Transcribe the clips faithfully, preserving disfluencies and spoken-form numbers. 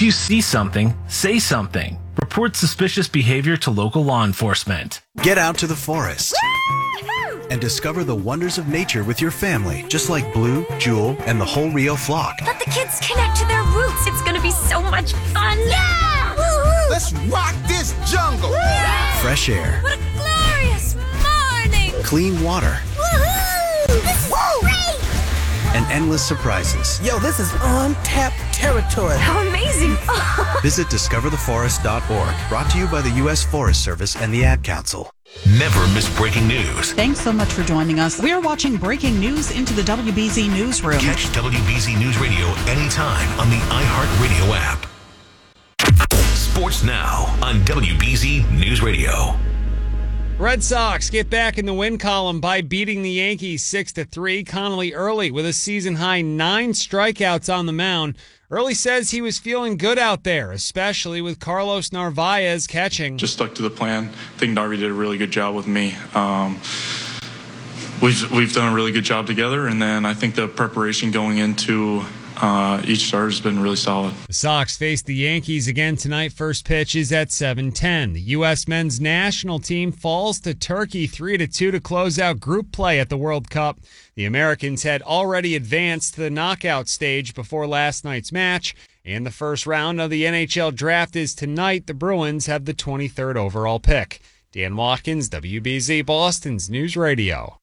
you see something, say something. Report suspicious behavior to local law enforcement. Get out to the forest and discover the wonders of nature with your family, just like Blue, Jewel, and the whole Rio flock. Let the kids connect to their roots. It's going to be so much fun. Yeah! Woo-hoo! Let's rock this jungle. Yeah! Fresh air. What a glorious morning. Clean water. Woohoo! This is great! And endless surprises. Yo, this is untapped territory. How amazing. Visit discover the forest dot org. Brought to you by the U S Forest Service and the Ad Council. Never miss breaking news. Thanks so much for joining us. We're watching breaking news into the W B Z Newsroom. Catch W B Z News Radio anytime on the iHeartRadio app. Sports Now on W B Z News Radio. Red Sox get back in the win column by beating the Yankees six to three. Connolly Early with a season-high nine strikeouts on the mound. Early says he was feeling good out there, especially with Carlos Narvaez catching. Just stuck to the plan. I think Narvi did a really good job with me. Um, we've we've done a really good job together, and then I think the preparation going into uh, each start has been really solid. The Sox face the Yankees again tonight. First pitch is at seven ten. The U S men's national team falls to Turkey three to two to close out group play at the World Cup. The Americans had already advanced to the knockout stage before last night's match, and the first round of the N H L draft is tonight. The Bruins have the twenty-third overall pick. Dan Watkins, W B Z Boston's News Radio.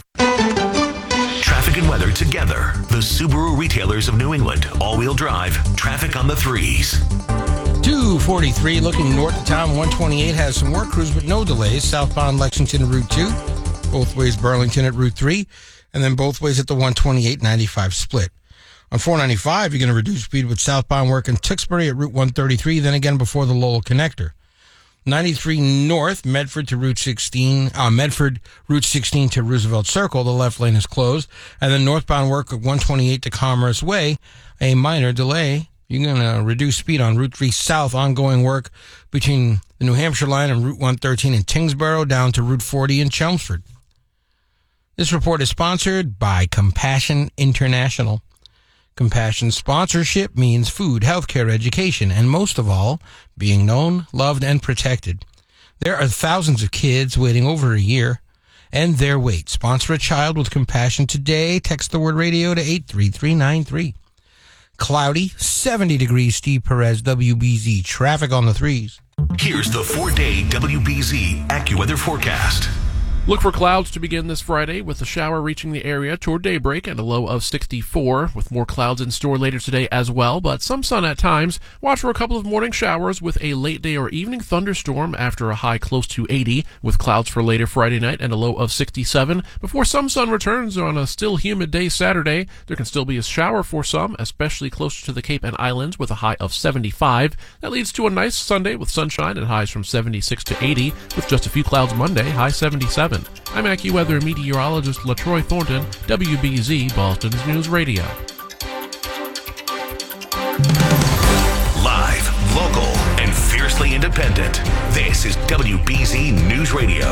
Traffic and weather together. The Subaru retailers of New England. All-wheel drive. Traffic on the threes. two forty-three looking north of town. one twenty-eight has some work crews but no delays. Southbound Lexington Route two. Both ways Burlington at Route three. And then both ways at the one twenty-eight ninety-five split. On four ninety-five, you're going to reduce speed with southbound work in Tewksbury at Route one thirty-three, then again before the Lowell connector. ninety-three north, Medford to Route sixteen, uh, Medford, Route sixteen to Roosevelt Circle, the left lane is closed. And then northbound work at one twenty-eight to Commerce Way, a minor delay. You're going to reduce speed on Route three south, ongoing work between the New Hampshire line and Route one thirteen in Tingsboro down to Route forty in Chelmsford. This report is sponsored by Compassion International. Compassion sponsorship means food, healthcare, education, and most of all, being known, loved, and protected. There are thousands of kids waiting over a year, and their wait. Sponsor a child with compassion today. Text the word radio to eight three three nine three. Cloudy, seventy degrees, Steve Perez, W B Z. Traffic on the threes. Here's the four-day W B Z AccuWeather forecast. Look for clouds to begin this Friday, with a shower reaching the area toward daybreak and a low of sixty-four, with more clouds in store later today as well, but some sun at times. Watch for a couple of morning showers with a late day or evening thunderstorm after a high close to eighty, with clouds for later Friday night and a low of sixty-seven. Before some sun returns on a still humid day Saturday, there can still be a shower for some, especially closer to the Cape and Islands, with a high of seventy-five. That leads to a nice Sunday with sunshine and highs from seventy-six to eighty, with just a few clouds Monday, high seventy-seven. I'm AccuWeather meteorologist LaTroy Thornton, W B Z Boston's News Radio. Live, local, and fiercely independent. This is W B Z News Radio.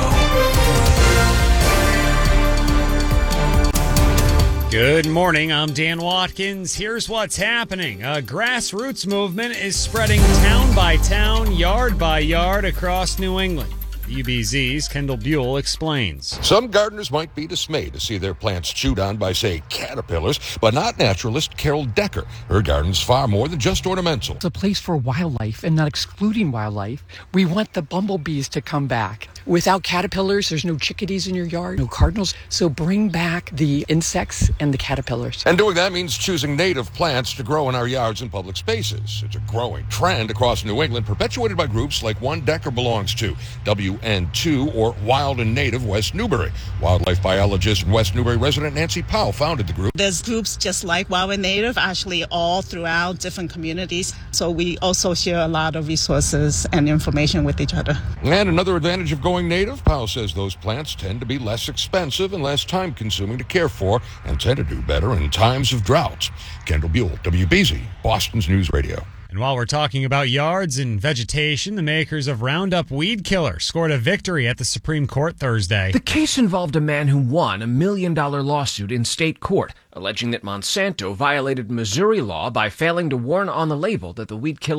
Good morning, I'm Dan Watkins. Here's what's happening. A grassroots movement is spreading town by town, yard by yard across New England. U B Z's Kendall Buell explains. Some gardeners might be dismayed to see their plants chewed on by, say, caterpillars, but not naturalist Carol Decker. Her garden's far more than just ornamental. It's a place for wildlife and not excluding wildlife. We want the bumblebees to come back. Without caterpillars, there's no chickadees in your yard, no cardinals. So bring back the insects and the caterpillars. And doing that means choosing native plants to grow in our yards and public spaces. It's a growing trend across New England, perpetuated by groups like one Decker belongs to, W N two, or Wild and Native West Newbury. Wildlife biologist and West Newbury resident Nancy Powell founded the group. There's groups just like Wild and Native, actually all throughout different communities. So we also share a lot of resources and information with each other. And another advantage of going native, Powell says those plants tend to be less expensive and less time-consuming to care for and tend to do better in times of droughts. Kendall Buell, W B Z, Boston's News Radio. And while we're talking about yards and vegetation, the makers of Roundup Weed Killer scored a victory at the Supreme Court Thursday. The case involved a man who won a million-dollar lawsuit in state court, alleging that Monsanto violated Missouri law by failing to warn on the label that the weed killer